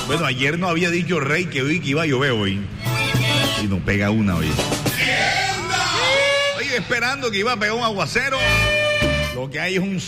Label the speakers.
Speaker 1: Bueno, ayer no había dicho Rey que hoy que iba a llover hoy. Y nos pega una hoy. Oye, esperando que iba a pegar un aguacero. Lo que hay es un